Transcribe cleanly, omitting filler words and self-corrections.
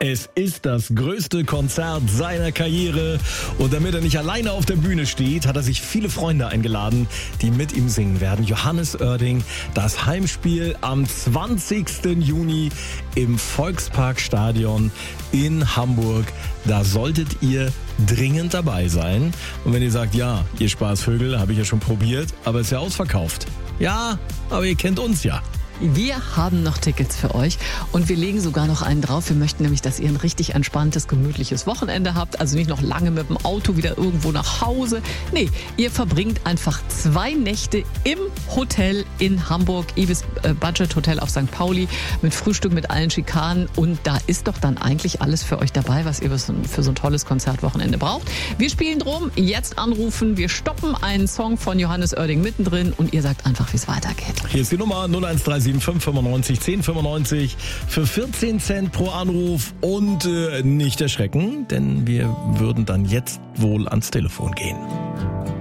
Es ist das größte Konzert seiner Karriere und damit er nicht alleine auf der Bühne steht, hat er sich viele Freunde eingeladen, die mit ihm singen werden. Johannes Oerding, das Heimspiel am 20. Juni im Volksparkstadion in Hamburg. Da solltet ihr dringend dabei sein. Und wenn ihr sagt, ja, ihr Spaßvögel, habe ich ja schon probiert, aber ist ja ausverkauft. Ja, aber ihr kennt uns ja. Wir haben noch Tickets für euch und wir legen sogar noch einen drauf. Wir möchten nämlich, dass ihr ein richtig entspanntes, gemütliches Wochenende habt. Also nicht noch lange mit dem Auto wieder irgendwo nach Hause. Nee, ihr verbringt einfach 2 Nächte im Hotel in Hamburg, Ibis Budget Hotel auf St. Pauli, mit Frühstück, mit allen Schikanen. Und da ist doch dann eigentlich alles für euch dabei, was ihr für so ein tolles Konzertwochenende braucht. Wir spielen drum, jetzt anrufen. Wir stoppen einen Song von Johannes Oerding mittendrin und ihr sagt einfach, wie es weitergeht. Hier ist die Nummer 0137 595 1095 für 14 Cent pro Anruf und nicht erschrecken, denn wir würden dann jetzt wohl ans Telefon gehen.